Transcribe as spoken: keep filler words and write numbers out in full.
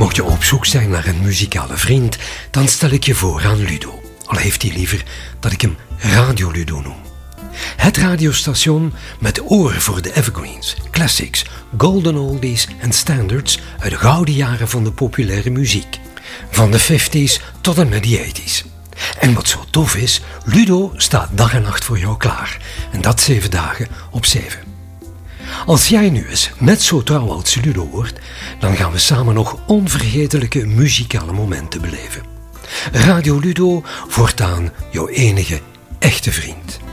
Mocht je op zoek zijn naar een muzikale vriend, dan stel ik je voor aan Ludo. Al heeft hij liever dat ik hem Radio Ludo noem. Het radiostation met oren voor de evergreens, classics, golden oldies en standards uit de gouden jaren van de populaire muziek. Van de vijftiger tot en met de tachtiger. En wat zo tof is, Ludo staat dag en nacht voor jou klaar. En dat zeven dagen op zeven. Als jij nu eens net zo trouw als Ludo wordt, dan gaan we samen nog onvergetelijke muzikale momenten beleven. Radio Ludo, voortaan jouw enige echte vriend.